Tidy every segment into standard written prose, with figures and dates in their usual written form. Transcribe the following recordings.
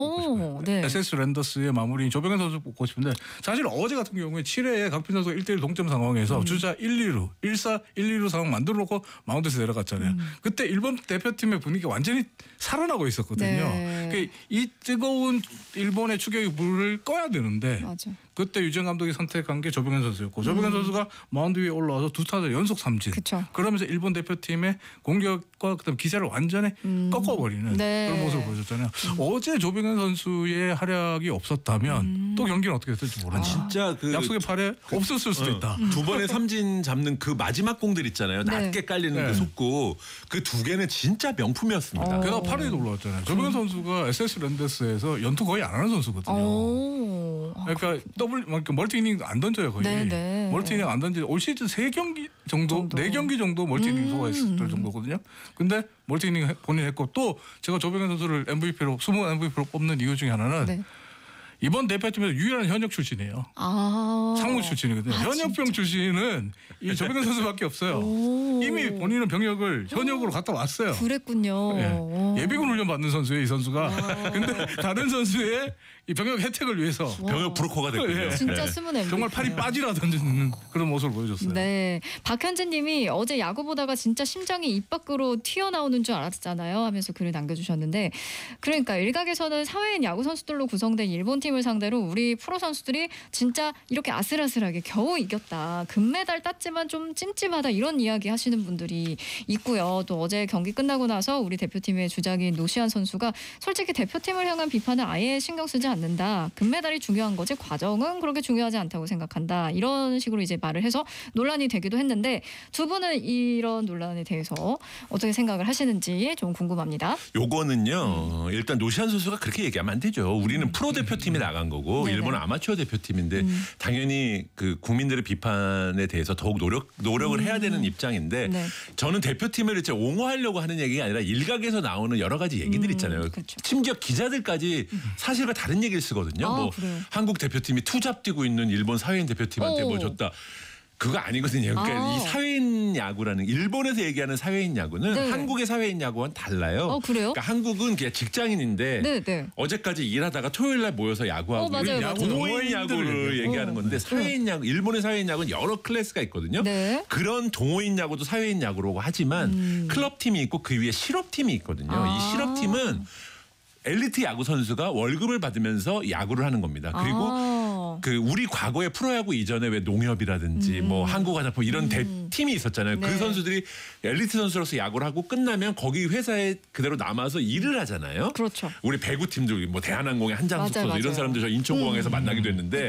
오, 네. SS 랜더스의 마무리인 조병현 선수 뽑고 싶은데 사실 어제 같은 경우에 7회에 강필 선수가 1대1 동점 상황에서 주자 1, 2루 1사 1, 2루 상황 만들어 놓고 마운드에서 내려갔잖아요. 그때 일본 대표팀의 분위기가 완전히 살아나고 있었거든요. 네. 그러니까 이 뜨거운 일본의 추격의 불을 꺼야 되는데 맞아. 그때 유정 감독이 선택한 게 조병현 선수였고 조병현 선수가 마운드 위에 올라와서 두 타자 연속 삼진. 그쵸. 그러면서 일본 대표팀의 공격과 그다음 기세를 완전히 꺾어버리는 네. 그런 모습을 보여줬잖아요. 어제 조병현 선수의 활약이 없었다면 또 경기는 어떻게 됐을지 모르겠네요. 진짜 그 약속의 팔에 없었을 수도 있다. 두 번의 삼진 잡는 그 마지막 공들 있잖아요. 네. 낮게 깔리는 네. 그 속구 그 두 개는 진짜 명품이었습니다. 게다가 8회에도 올라왔잖아요. 조병현 선수가 SS 랜더스에서 연투 거의 안 하는 선수거든요. 오. 그러니까 멀티 이닝 안 던져요 거의. 네네. 멀티 이닝 안 던지. 올 시즌 3경기 정도, 4경기 정도 멀티 이닝 소화했을 정도거든요. 근데 멀티 이닝 본인 했고 또 제가 조병현 선수를 MVP로 숨은 MVP로 뽑는 이유 중에 하나는 네. 이번 대표팀에서 유일한 현역 출신이에요. 아. 상무 출신이거든요. 현역병 출신은 이 조병현 선수밖에 없어요. 오. 이미 본인은 병역을 현역으로 갔다 왔어요. 그랬군요. 오. 예비군 훈련 받는 선수예요, 이 선수가. 근데 다른 선수의 이 병역 혜택을 위해서 병역 브로커가 됐군요. 예. 진짜 네. 숨은 MVP. 정말 팔이 빠지라 던지는 그런 모습을 보여줬어요. 네. 박현진님이 어제 야구 보다가 진짜 심장이 입 밖으로 튀어나오는 줄 알았잖아요 하면서 글을 남겨주셨는데 그러니까 일각에서는 사회인 야구 선수들로 구성된 일본 팀을 상대로 우리 프로 선수들이 진짜 이렇게 아슬아슬하게 겨우 이겼다. 금메달 땄지만 좀 찜찜하다 이런 이야기 하시는 분들이 있고요. 또 어제 경기 끝나고 나서 우리 대표팀의 주장인 노시안 선수가 솔직히 대표팀을 향한 비판을 아예 신경 쓰지 않는다. 금메달이 중요한 거지 과정은 그렇게 중요하지 않다고 생각한다. 이런 식으로 이제 말을 해서 논란이 되기도 했는데 두 분은 이런 논란에 대해서 어떻게 생각을 하시는지 좀 궁금합니다. 요거는요. 일단 노시안 선수가 그렇게 얘기하면 안 되죠. 우리는 프로 대표팀이 나간 거고 네네. 일본은 아마추어 대표팀인데 당연히 그 국민들의 비판에 대해서 더욱 노력을 해야 되는 입장인데 네. 저는 대표팀을 이제 옹호하려고 하는 얘기가 아니라 일각에서 나오는 여러 가지 얘기들 있잖아요. 그렇죠. 심지어 기자들까지 사실과 다른 얘기를 쓰거든요. 아, 뭐 그래요? 한국 대표팀이 투잡 뛰고 있는 일본 사회인 대표팀한테 오. 뭐 줬다. 그거 아니거든요. 그러니까 아. 이 사회인 야구라는 일본에서 얘기하는 사회인 야구는 네. 한국의 사회인 야구와는 달라요. 그래요? 그러니까 한국은 그냥 직장인인데 네, 네. 어제까지 일하다가 토요일 날 모여서 야구하고 맞아요, 맞아요. 동호인 야구를 얘기하는 건데 사회인 야구, 일본의 사회인 야구는 여러 클래스가 있거든요. 네. 그런 동호인 야구도 사회인 야구라고 하지만 클럽 팀이 있고 그 위에 실업 팀이 있거든요. 아. 이 실업 팀은 엘리트 야구 선수가 월급을 받으면서 야구를 하는 겁니다. 그리고 그 우리 과거에 프로야구 이전에 왜 농협이라든지 뭐 한국화장품 이런 팀이 있었잖아요. 네. 그 선수들이 엘리트 선수로서 야구를 하고 끝나면 거기 회사에 그대로 남아서 일을 하잖아요. 그렇죠. 우리 배구 팀들 뭐 대한항공의 한장숙 맞아요, 선수 이런 맞아요. 사람들 저 인천공항에서 만나기도 했는데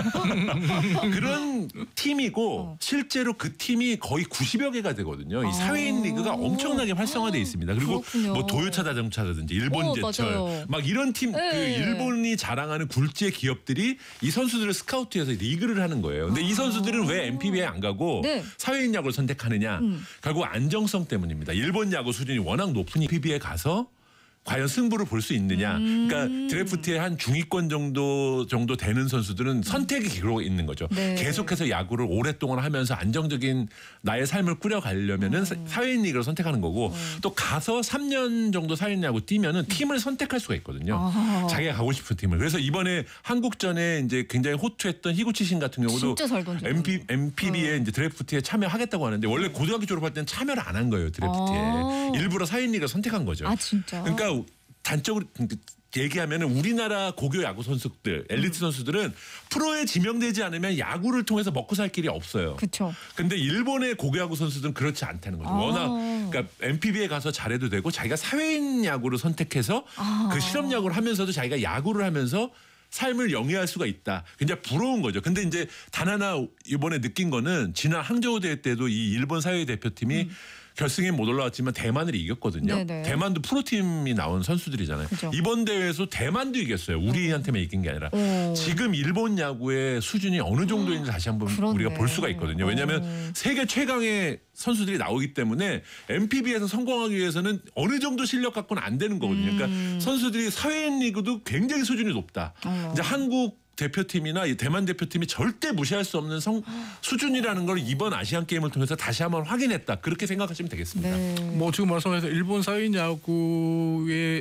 그런 팀이고 실제로 그 팀이 거의 90여 개가 되거든요. 이 사회인 리그가 엄청나게 활성화돼 있습니다. 그리고 그렇군요. 뭐 도요타 자동차라든지 일본제철 맞아요. 막 이런 팀 그 네. 일본이 자랑하는 굴지의 기업들이 이 선수들을 스카우트해서 리그를 하는 거예요. 근데 이 선수들은 왜 NPB에 안 가고 네. 사회인 야구를 선택하느냐? 결국 안정성 때문입니다. 일본 야구 수준이 워낙 높으니 NPB에 가서 과연 승부를 볼 수 있느냐. 그러니까 드래프트에 한 중위권 정도 되는 선수들은 선택의 기로가 있는 거죠. 네. 계속해서 야구를 오랫동안 하면서 안정적인 나의 삶을 꾸려가려면은 사회인 리그를 선택하는 거고 또 가서 3년 정도 사회인 야구 뛰면은 팀을 선택할 수가 있거든요. 아. 자기가 가고 싶은 팀을. 그래서 이번에 한국전에 이제 굉장히 호투했던 히구치 신 같은 경우도 진짜 잘 던져요. MPB에 이제 드래프트에 참여하겠다고 하는데 원래 고등학교 졸업할 때는 참여를 안 한 거예요. 드래프트에. 아. 일부러 사회인 리그를 선택한 거죠. 아 진짜. 그러니까 단적으로 얘기하면은 우리나라 고교 야구 선수들, 엘리트 선수들은 프로에 지명되지 않으면 야구를 통해서 먹고 살 길이 없어요. 그렇죠. 근데 일본의 고교 야구 선수들은 그렇지 않다는 거죠. 워낙 그러니까 NPB에 가서 잘해도 되고 자기가 사회인 야구를 선택해서 그 실업 야구를 하면서도 자기가 야구를 하면서 삶을 영위할 수가 있다. 굉장히 부러운 거죠. 근데 이제 단 하나 이번에 느낀 거는 지난 항저우 대회 때도 이 일본 사회 대표팀이 결승에 못 올라왔지만 대만을 이겼거든요. 네네. 대만도 프로팀이 나온 선수들이잖아요. 그죠. 이번 대회에서 대만도 이겼어요. 우리한테만 이긴 게 아니라. 오. 지금 일본 야구의 수준이 어느 정도인지 다시 한번 그렇네. 우리가 볼 수가 있거든요. 왜냐하면 세계 최강의 선수들이 나오기 때문에 NPB에서 성공하기 위해서는 어느 정도 실력 갖고는 안 되는 거거든요. 그러니까 선수들이 사회인 리그도 굉장히 수준이 높다. 이제 한국 대표팀이나 이 대만 대표팀이 절대 무시할 수 없는 수준이라는 걸 이번 아시안 게임을 통해서 다시 한번 확인했다. 그렇게 생각하시면 되겠습니다. 네. 뭐 지금 말씀하신 일본 사회인 야구의